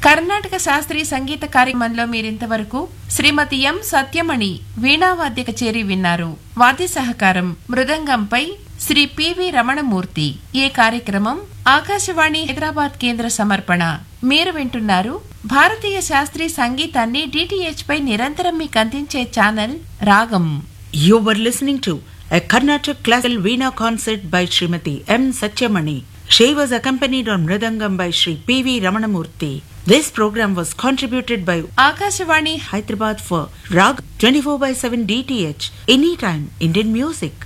కర్ణాటక శాస్త్రీయ సంగీత కార్యక్రమంలో మీరింతవరకు శ్రీమతి ఎం సత్యమణి వీణావాద్య కచేరి విన్నారు. వాద్య సహకారం మృదంగంపై శ్రీ పివి రమణమూర్తి. ఈ కార్యక్రమం ఆకాశవాణి హైదరాబాద్ కేంద్ర సమర్పణ. మీరు వింటున్నారు భారతీయ శాస్త్రీయ సంగీతాన్ని DTH పై నిరంతరం మీకు అందించే ఛానల్ రాగం. You were listening to a Carnatic classical Veena concert by Srimati M. Satyamani. She was accompanied on Mridangam by Sri P.V. Ramanamurthy. This program was contributed by Akashvani Hyderabad for Rag 24/7 DTH. Anytime Indian music.